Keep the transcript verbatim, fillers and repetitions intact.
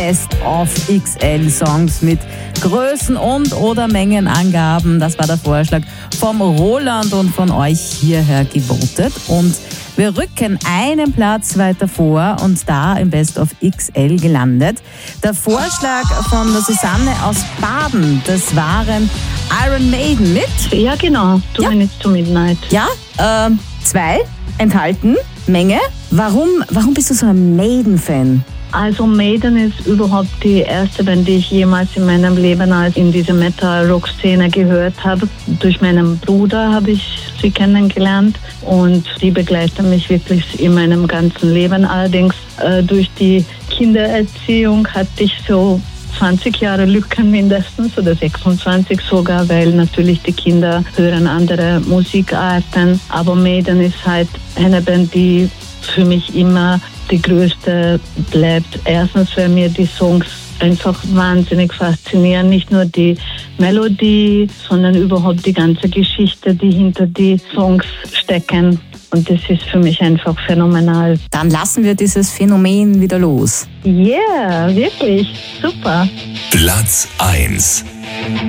Best of X L-Songs mit Größen und oder Mengenangaben. Das war der Vorschlag vom Roland und von euch hierher gewotet. Und wir rücken einen Platz weiter vor und da im Best of X L gelandet. Der Vorschlag von der Susanne aus Baden, das waren Iron Maiden mit? Ja, genau. Two ja. Minutes to Midnight. Ja, äh, zwei enthalten, Menge. Warum, warum bist du so ein Maiden-Fan? Also Maiden ist überhaupt die erste Band, die ich jemals in meinem Leben als in diese Metal-Rock-Szene gehört habe. Durch meinen Bruder habe ich sie kennengelernt und die begleiten mich wirklich in meinem ganzen Leben. Allerdings äh, durch die Kindererziehung hatte ich so zwanzig Jahre Lücken mindestens oder sechsundzwanzig sogar, weil natürlich die Kinder hören andere Musikarten. Aber Maiden ist halt eine Band, die für mich immer die größte bleibt. Erstens, weil mir die Songs einfach wahnsinnig faszinieren. Nicht nur die Melodie, sondern überhaupt die ganze Geschichte, die hinter die Songs stecken. Und das ist für mich einfach phänomenal. Dann lassen wir dieses Phänomen wieder los. Yeah, wirklich. Super. Platz eins.